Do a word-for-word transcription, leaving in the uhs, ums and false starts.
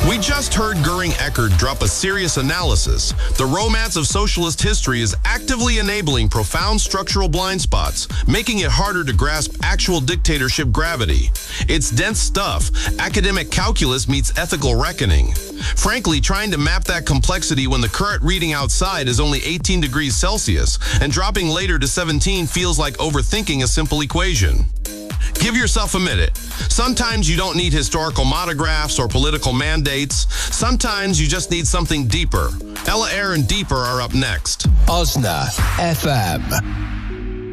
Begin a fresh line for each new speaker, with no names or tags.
We just heard Göring Eckert drop a serious analysis. The romance of socialist history is actively enabling profound structural blind spots, making it harder to grasp actual dictatorship gravity. It's dense stuff. Academic calculus meets ethical reckoning. Frankly, trying to map that complexity when the current reading outside is only eighteen degrees Celsius and dropping later to seventeen feels like overthinking a simple equation. Give yourself a minute. Sometimes you don't need historical monographs or political mandates. Sometimes you just need something deeper. Ella Eyre and Deeper are up next.
Osna F M.